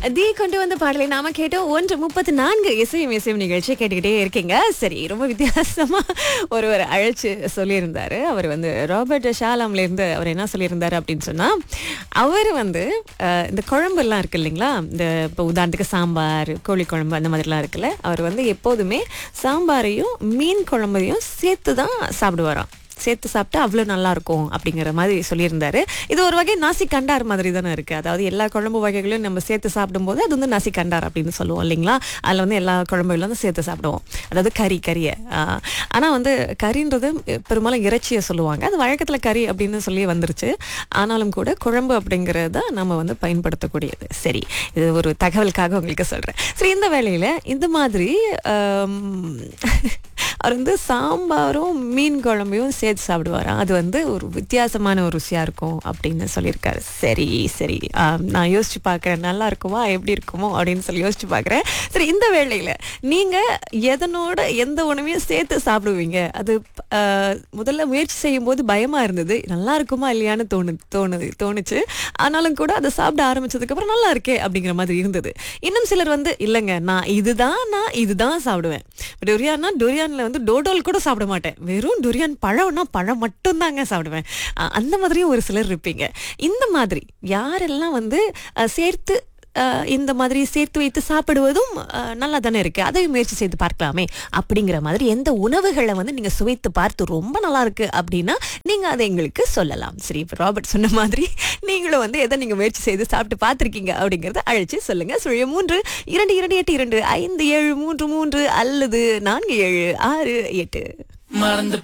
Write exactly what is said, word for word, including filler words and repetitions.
தி கொண்டு வந்த பாடலை நாம கேட்டோம். ஒன்று முப்பத்தி நான்கு இசையும் இசையும் நிகழ்ச்சி கேட்டுக்கிட்டே இருக்கீங்க. சரி, ரொம்ப வித்தியாசமா ஒருவர் அழைச்சு சொல்லியிருந்தாரு. அவர் வந்து ராபர்ட் ஷாலாம்ல இருந்து அவர் என்ன சொல்லியிருந்தாரு அப்படின்னு சொன்னா, அவர் வந்து அஹ், இந்த குழம்பு எல்லாம் இருக்கு இல்லைங்களா, இந்த இப்போ உதாரணத்துக்கு சாம்பார், கோழி குழம்பு அந்த மாதிரிலாம் இருக்குல்ல, அவர் வந்து எப்போதுமே சாம்பாரையும் மீன் குழம்பையும் சேர்த்து தான் சாப்பிடுவாராம். சேர்த்து சாப்பிட்டா அவ்வளோ நல்லா இருக்கும் அப்படிங்கிற மாதிரி சொல்லியிருந்தாரு. இது ஒரு வகை நாசி கண்டார் மாதிரி தானே இருக்கு. அதாவது எல்லா குழம்பு வகைகளையும் நம்ம சேர்த்து சாப்பிடும்போது அது வந்து நாசி கண்டார் அப்படின்னு சொல்லுவோம் இல்லைங்களா. அதில் வந்து எல்லா குழம்புகளும் வந்து சேர்த்து சாப்பிடுவோம். அதாவது கறி கறியை ஆனால் வந்து கறின்றது பெரும்பாலும் இறைச்சியை சொல்லுவாங்க. அது வழக்கத்தில் கறி அப்படின்னு சொல்லி வந்துருச்சு. ஆனாலும் கூட குழம்பு அப்படிங்கிறது தான் நம்ம வந்து பயன்படுத்தக்கூடியது. சரி, இது ஒரு தகவலுக்காக உங்களுக்கு சொல்கிறேன். சரி, இந்த வேளையில் இந்த மாதிரி ஆம், அவர் வந்து சாம்பாரும் மீன் குழம்பையும் சேர்த்து சாப்பிடுவாராம். அது வந்து ஒரு வித்தியாசமான ஒரு ருசியாக இருக்கும் அப்படின்னு சொல்லியிருக்காரு. சரி சரி, ஆம், நான் யோசிச்சு பார்க்குறேன், நல்லா இருக்குமா எப்படி இருக்குமோ அப்படின்னு சொல்லி யோசிச்சு பார்க்குறேன். சரி, இந்த வேளையில் நீங்கள் எதனோட எந்த உணவையும் சேர்த்து சாப்பிடுவீங்க? அது ஆஹ், முதல்ல முயற்சி செய்யும் போது பயமாக இருந்தது, நல்லா இருக்குமா இல்லையான்னு தோணு தோணுது தோணுச்சு. ஆனாலும் கூட அதை சாப்பிட ஆரம்பிச்சதுக்கப்புறம் நல்லா இருக்கே அப்படிங்கிற மாதிரி இருந்தது. இன்னும் சிலர் வந்து இல்லைங்க, நான் இதுதான் நான் இதுதான் சாப்பிடுவேன். டொரியான்னா டொரியானில் வந்து டோடோல் கூட சாப்பிட மாட்டேன், வெறும் டொரியான் பழம்னா பழம் மட்டும்தாங்க சாப்பிடுவேன். அஹ் அந்த மாதிரியும் ஒரு சிலர் இருப்பீங்க. இந்த மாதிரி யாரெல்லாம் வந்து அஹ், சேர்த்து அஹ், இந்த மாதிரி சேர்த்து வைத்து சாப்பிடுவதும் அஹ், நல்லா தானே இருக்கு, அதையும் முயற்சி செய்து பார்க்கலாமே அப்படிங்கிற மாதிரி எந்த உணவுகளை வந்து நீங்க சுவைத்து பார்த்து ரொம்ப நல்லா இருக்கு அப்படின்னா நீங்க அதை எங்களுக்கு சொல்லலாம். சரி, இப்போ ராபர்ட் சொன்ன மாதிரி நீங்களும் வந்து எதை நீங்க முயற்சி செய்து சாப்பிட்டு பார்த்துருக்கீங்க அப்படிங்கறத அழைச்சு சொல்லுங்க. சுழிய மூன்று இரண்டு இரண்டு எட்டு இரண்டு ஐந்து ஏழு மூன்று மூன்று அல்லது நான்கு ஏழு ஆறு எட்டு. மறந்து